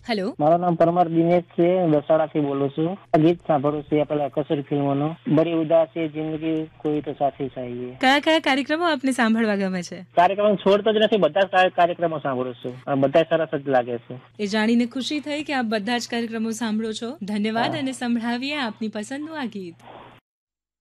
Hello. મારું નામ પરમાર દિનેશ છે, દસાડાથી બોલું છું. આ ગીત સાંભળું છું પેલા કસર ફિલ્મનું, બડી ઉદાસી જિંદગી કોઈ તો સાથી ચાહીએ. કયા કયા કાર્યક્રમો આપને સાંભળવા ગમે છે? કાર્યક્રમ છોડતો જ નથી, બધા કાર્યક્રમો સાંભળું છું, બધા સરસ જ લાગે છે. એ જાણીને ખુશી થઈ કે આપ બધા જ કાર્યક્રમો સાંભળો છો. ધન્યવાદ અને સંભળાવીએ આપની પસંદનું આ ગીત.